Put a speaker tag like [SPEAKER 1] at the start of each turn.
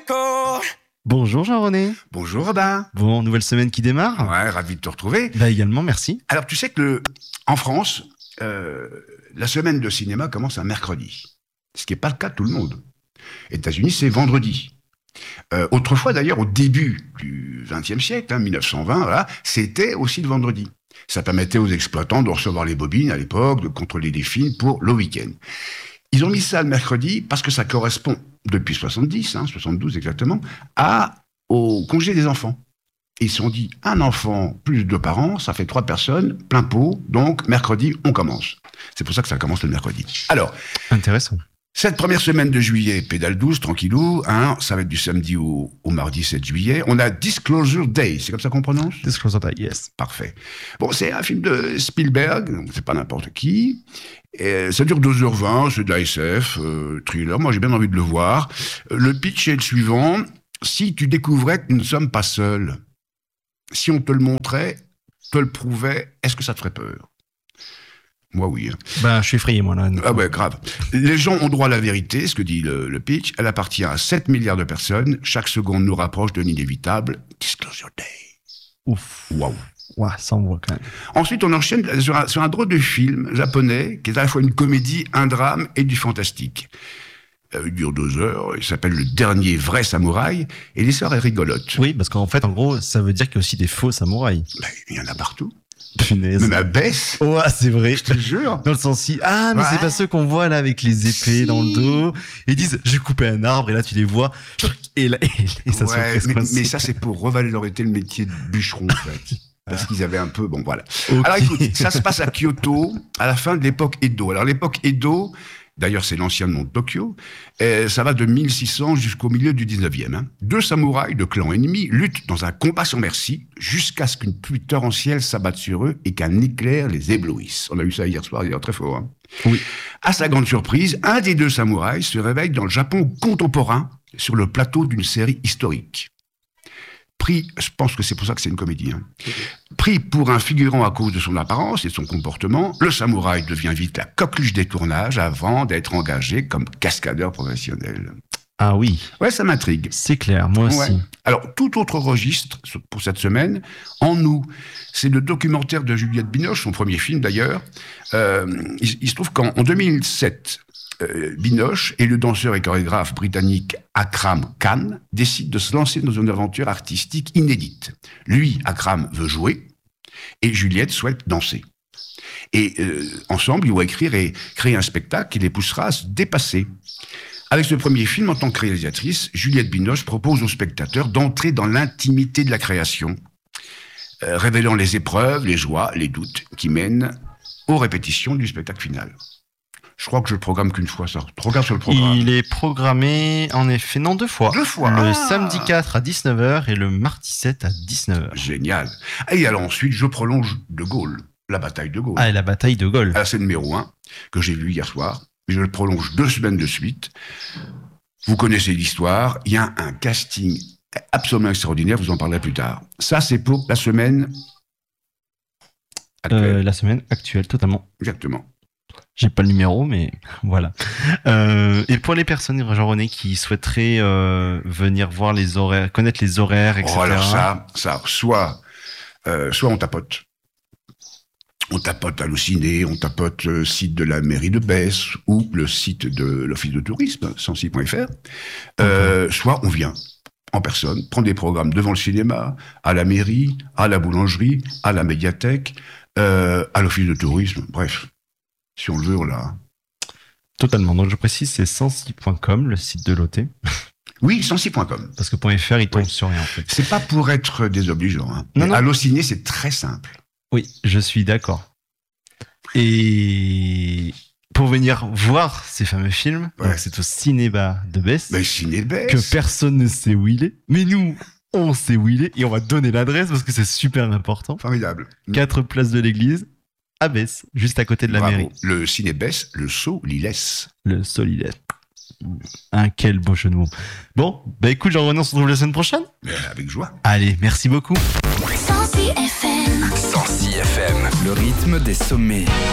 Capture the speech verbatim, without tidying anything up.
[SPEAKER 1] Bonjour Jean-René.
[SPEAKER 2] Bonjour Robin.
[SPEAKER 1] Bon, nouvelle semaine qui démarre.
[SPEAKER 2] Ouais, ravi de te retrouver.
[SPEAKER 1] Bah également, merci.
[SPEAKER 2] Alors tu sais que le, en France, euh, la semaine de cinéma commence un mercredi. Ce qui n'est pas le cas de tout le monde. Les États-Unis, c'est vendredi. Euh, autrefois d'ailleurs, au début du vingtième siècle, hein, mille neuf cent vingt, voilà, c'était aussi le vendredi. Ça permettait aux exploitants de recevoir les bobines à l'époque, de contrôler les films pour le week-end. Ils ont mis ça le mercredi parce que ça correspond, depuis soixante-dix, hein, soixante-douze exactement, à, au congé des enfants. Ils se sont dit, un enfant plus deux parents, ça fait trois personnes, plein pot, donc mercredi, on commence. C'est pour ça que ça commence le mercredi. Alors,
[SPEAKER 1] intéressant.
[SPEAKER 2] Cette première semaine de juillet, pédale douce, tranquillou, hein, ça va être du samedi au, au mardi sept juillet. On a Disclosure Day, c'est comme ça qu'on prononce ?
[SPEAKER 1] Disclosure Day, yes.
[SPEAKER 2] Parfait. Bon, c'est un film de Spielberg, donc c'est pas n'importe qui. Et ça dure deux heures vingt, c'est de la S F, euh, thriller, moi j'ai bien envie de le voir. Le pitch est le suivant, si tu découvrais que nous ne sommes pas seuls, si on te le montrait, te le prouvait, est-ce que ça te ferait peur ? Moi, oui.
[SPEAKER 1] Bah, je suis effrayé, moi, là.
[SPEAKER 2] Ah ouais, grave. Les gens ont droit à la vérité, ce que dit le, le pitch. Elle appartient à sept milliards de personnes. Chaque seconde nous rapproche de l'inévitable. Disclosure Day.
[SPEAKER 1] Ouf.
[SPEAKER 2] Waouh.
[SPEAKER 1] Ouais, ça envoie quand même.
[SPEAKER 2] Ensuite, on enchaîne sur un, sur un drôle de film japonais, qui est à la fois une comédie, un drame et du fantastique. Euh, il dure deux heures. Il s'appelle Le Dernier Vrai Samouraï. Et l'histoire est rigolote.
[SPEAKER 1] Oui, parce qu'en fait, en gros, ça veut dire qu'il y a aussi des faux samouraïs.
[SPEAKER 2] Ben, il y en a partout.
[SPEAKER 1] Punaise.
[SPEAKER 2] Même à Bess.
[SPEAKER 1] Ouais, c'est vrai.
[SPEAKER 2] Je te jure.
[SPEAKER 1] Dans le sens si, ah, mais
[SPEAKER 2] ouais.
[SPEAKER 1] c'est pas ceux qu'on voit là avec les épées si. Dans le dos. Ils disent, j'ai coupé un arbre, et là, tu les vois. Et là, et, et ça
[SPEAKER 2] ouais,
[SPEAKER 1] se
[SPEAKER 2] mais, mais ça, c'est pour revaloriser le métier de bûcheron, en fait. Parce ah. qu'ils avaient un peu, bon, voilà. Okay. Alors, écoute, ça se passe à Kyoto, à la fin de l'époque Edo. Alors, l'époque Edo, d'ailleurs, c'est l'ancien nom de Tokyo. Et ça va de mille six cents jusqu'au milieu du dix-neuvième. Hein. Deux samouraïs de clans ennemis luttent dans un combat sans merci jusqu'à ce qu'une pluie torrentielle s'abatte sur eux et qu'un éclair les éblouisse. On a eu ça hier soir, d'ailleurs, très fort. Hein.
[SPEAKER 1] Oui.
[SPEAKER 2] À sa grande surprise, un des deux samouraïs se réveille dans le Japon contemporain sur le plateau d'une série historique. Pris, je pense que c'est pour ça que c'est une comédie, hein. Pris pour un figurant à cause de son apparence et de son comportement, le samouraï devient vite la coqueluche des tournages avant d'être engagé comme cascadeur professionnel.
[SPEAKER 1] Ah oui.
[SPEAKER 2] Ouais, ça m'intrigue.
[SPEAKER 1] C'est clair, moi aussi.
[SPEAKER 2] Ouais. Alors, tout autre registre pour cette semaine, En nous, c'est le documentaire de Juliette Binoche, son premier film d'ailleurs. Euh, il, il se trouve qu'en en deux mille sept, Euh, Binoche et le danseur et chorégraphe britannique Akram Khan décident de se lancer dans une aventure artistique inédite. Lui, Akram, veut jouer et Juliette souhaite danser. Et euh, ensemble, ils vont écrire et créer un spectacle qui les poussera à se dépasser. Avec ce premier film, en tant que réalisatrice, Juliette Binoche propose aux spectateurs d'entrer dans l'intimité de la création, euh, révélant les épreuves, les joies, les doutes qui mènent aux répétitions du spectacle final. Je crois que je le programme qu'une fois, ça. Tu regardes sur le programme.
[SPEAKER 1] Il est programmé, en effet, non, deux fois.
[SPEAKER 2] Deux fois.
[SPEAKER 1] Le
[SPEAKER 2] ah.
[SPEAKER 1] samedi quatre à dix-neuf heures et le mardi sept à dix-neuf heures.
[SPEAKER 2] Génial. Et alors ensuite, je prolonge De Gaulle, la bataille de Gaulle.
[SPEAKER 1] Ah, et la bataille de Gaulle.
[SPEAKER 2] Ah, c'est le numéro un, que j'ai vu hier soir. Je le prolonge deux semaines de suite. Vous connaissez l'histoire. Il y a un casting absolument extraordinaire, vous en parlerez plus tard. Ça, c'est pour la semaine actuelle.
[SPEAKER 1] Euh, la semaine actuelle, totalement.
[SPEAKER 2] Exactement.
[SPEAKER 1] J'ai pas le numéro, mais voilà. Euh, et pour les personnes, Jean-René, qui souhaiteraient euh, venir voir les horaires, connaître les horaires, et cetera.
[SPEAKER 2] Oh, alors ça, ça, soit, euh, soit on tapote. On tapote Allociné, on tapote le site de la mairie de Besse ou le site de l'office de tourisme, sensi point f r. Euh, okay. Soit on vient en personne, prendre des programmes devant le cinéma, à la mairie, à la boulangerie, à la médiathèque, euh, à l'office de tourisme, bref. Si on le veut, on l'a.
[SPEAKER 1] Totalement. Donc, je précise, c'est sensi point com, le site de l'O T.
[SPEAKER 2] Oui, sensi point com.
[SPEAKER 1] Parce que .fr, il tombe
[SPEAKER 2] oui.
[SPEAKER 1] sur rien, en fait.
[SPEAKER 2] C'est pas pour être désobligeant. Hein.
[SPEAKER 1] Non, non.
[SPEAKER 2] Allociné, c'est très simple.
[SPEAKER 1] Oui, je suis d'accord. Et pour venir voir ces fameux films, ouais. donc c'est au Cinéba de Besse.
[SPEAKER 2] Ben, Ciné de Besse.
[SPEAKER 1] Que personne ne sait où il est. Mais nous, on sait où il est. Et on va donner l'adresse parce que c'est super important.
[SPEAKER 2] Formidable.
[SPEAKER 1] Quatre places de l'église. À Besse, juste à côté de la
[SPEAKER 2] Bravo.
[SPEAKER 1] mairie.
[SPEAKER 2] Le ciné Besse, le Solilès.
[SPEAKER 1] Le Solilès. Un quel beau jeu de mots. Bon, bah écoute, Jean-René, on se retrouve la semaine prochaine.
[SPEAKER 2] Euh, avec joie.
[SPEAKER 1] Allez, merci beaucoup.
[SPEAKER 3] Sensi F M.
[SPEAKER 4] Sensi F M. Le rythme des sommets.